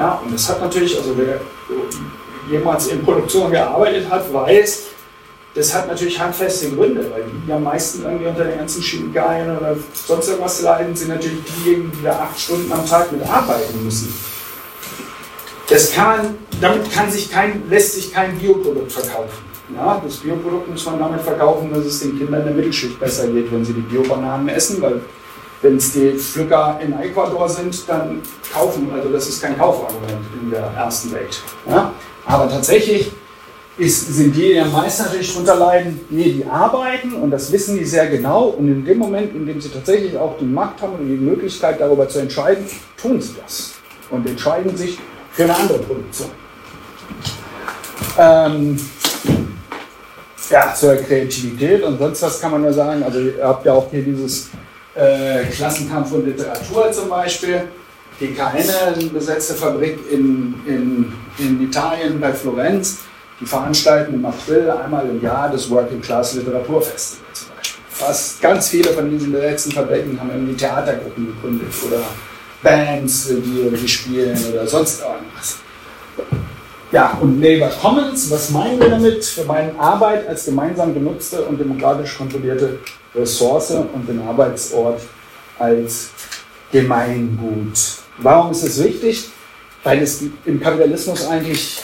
Ja, und das hat natürlich, also wer jemals in Produktion gearbeitet hat, weiß, das hat natürlich handfeste Gründe, weil die am meisten irgendwie unter den ganzen Chemikalien oder sonst irgendwas leiden, sind natürlich diejenigen, die da 8 Stunden am Tag mit arbeiten müssen. Damit lässt sich kein Bioprodukt verkaufen. Ja, das Bioprodukt muss man damit verkaufen, dass es den Kindern der Mittelschicht besser geht, wenn sie die Biobananen essen, weil wenn es die Pflücker in Ecuador sind, dann also das ist kein Kaufargument in der ersten Welt. Ja? Aber tatsächlich sind die am meisten natürlich drunter leiden, die arbeiten und das wissen die sehr genau und in dem Moment, in dem sie tatsächlich auch die Macht haben und die Möglichkeit darüber zu entscheiden, tun sie das und entscheiden sich für eine andere Produktion. Ja, zur Kreativität und sonst was kann man nur sagen, also ihr habt ja auch hier dieses Klassenkampf und Literatur zum Beispiel, die keine besetzte Fabrik in Italien bei Florenz, die veranstalten im April einmal im Jahr das Working Class Literaturfestival zum Beispiel. Fast ganz viele von diesen besetzten Fabriken haben irgendwie Theatergruppen gegründet oder Bands, die irgendwie spielen oder sonst irgendwas. Ja, und Labour Commons, was meinen wir damit? Wir meinen Arbeit als gemeinsam genutzte und demokratisch kontrollierte Ressource und den Arbeitsort als Gemeingut. Warum ist es wichtig? Weil es im Kapitalismus eigentlich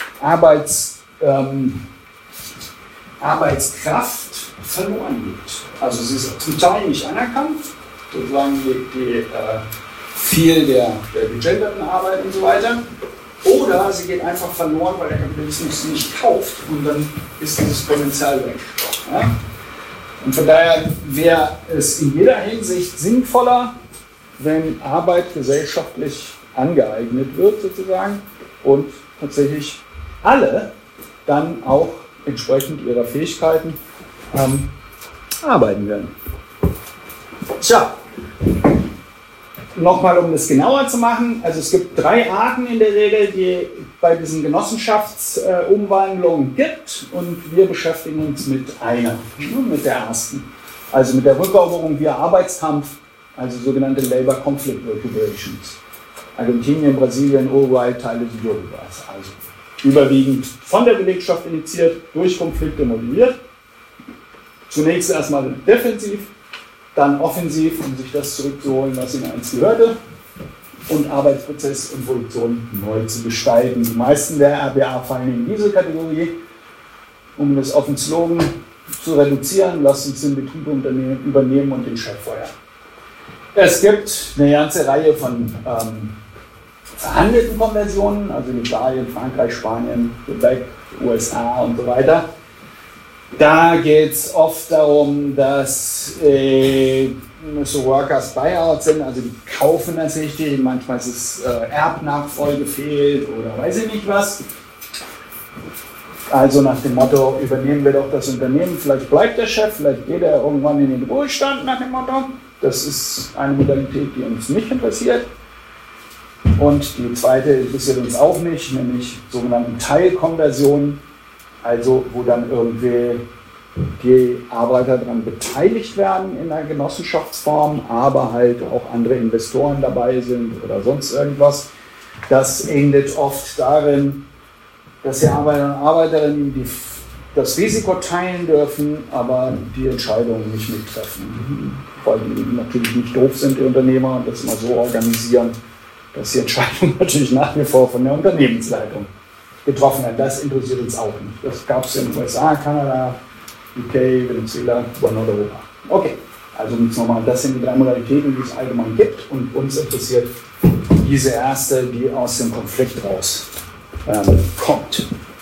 Arbeitskraft verloren geht. Also sie ist zum Teil nicht anerkannt, sozusagen viel der gegenderten Arbeit und so weiter. Oder sie geht einfach verloren, weil der Kapitalismus sie nicht kauft und dann ist dieses Potenzial weg. Ja? Und von daher wäre es in jeder Hinsicht sinnvoller, wenn Arbeit gesellschaftlich angeeignet wird sozusagen und tatsächlich alle dann auch entsprechend ihrer Fähigkeiten arbeiten werden. Tja, nochmal um das genauer zu machen, also es gibt 3 Arten in der Regel, die bei diesen Genossenschaftsumwandlungen gibt und wir beschäftigen uns mit einer, mit der ersten. Also mit der Rückeroberung via Arbeitskampf, also sogenannte Labor Conflict Occupations. Argentinien, Brasilien, Uruguay, Teile Südurugways. Also überwiegend von der Belegschaft initiiert, durch Konflikte motiviert. Zunächst erstmal defensiv, dann offensiv, um sich das zurückzuholen, was ihnen einst gehörte, und Arbeitsprozess und Produktion neu zu gestalten. Die meisten der RBA fallen in diese Kategorie, um das auf den Slogan zu reduzieren, lasst uns den Betrieb übernehmen und den Chef feuern. Es gibt eine ganze Reihe von verhandelten Konversionen, also in Italien, Frankreich, Spanien, Quebec, USA und so weiter. Da geht es oft darum, dass so Workers Buyouts sind, also die kaufen das richtig, manchmal ist es Erbnachfolge fehlt oder weiß ich nicht was. Also nach dem Motto, übernehmen wir doch das Unternehmen, vielleicht bleibt der Chef, vielleicht geht er irgendwann in den Ruhestand nach dem Motto. Das ist eine Modalität, die uns nicht interessiert. Und die zweite interessiert uns auch nicht, nämlich sogenannten Teilkonversionen, also wo dann irgendwie die Arbeiter daran beteiligt werden in einer Genossenschaftsform, aber halt auch andere Investoren dabei sind oder sonst irgendwas. Das endet oft darin, dass die Arbeiter und Arbeiterinnen das Risiko teilen dürfen, aber die Entscheidungen nicht mittreffen. Weil die natürlich nicht doof sind, die Unternehmer, und das immer so organisieren, dass die Entscheidung natürlich nach wie vor von der Unternehmensleitung getroffen wird. Das interessiert uns auch nicht. Das gab es in den USA, Kanada, UK, Venezuela, Nordeuropa. Okay, also nochmal, das sind die 3 Modalitäten, die es allgemein gibt, und uns interessiert diese erste, die aus dem Konflikt raus kommt.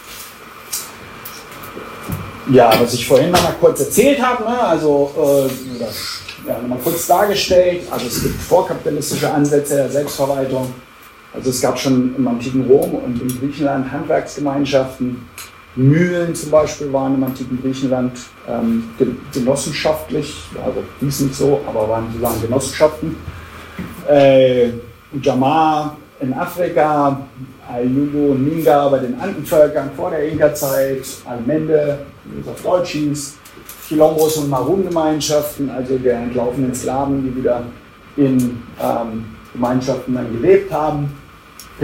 Ja, was ich vorhin noch mal kurz erzählt habe, ne, also nochmal kurz dargestellt, also es gibt vorkapitalistische Ansätze der Selbstverwaltung, also es gab schon im antiken Rom und in Griechenland Handwerksgemeinschaften, Mühlen zum Beispiel waren im antiken Griechenland genossenschaftlich, also hieß nicht so, aber waren sozusagen Genossenschaften. Ujamaa in Afrika, Ayubu und Minga bei den Andenvölkern vor der Inka-Zeit, Almende, wie es auf Deutsch hieß, Quilombos und Marun-Gemeinschaften, also der entlaufenen Sklaven, die wieder in Gemeinschaften dann gelebt haben.